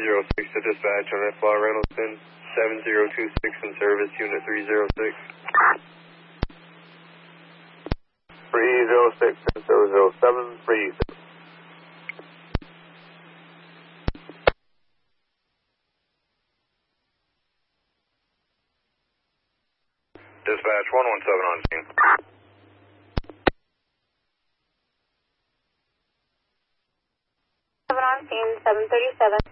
306 to dispatch on F. Reynoldston, 7026 in service, unit 306. 306 and 00736. Dispatch 117 on scene. 7 on scene, 737.